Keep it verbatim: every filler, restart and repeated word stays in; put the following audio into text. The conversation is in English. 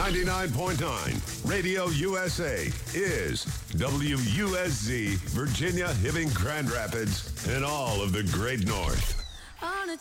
ninety-nine point nine Radio U S A is W U S Z, Virginia, Hibbing, Grand Rapids, and all of the Great North. On a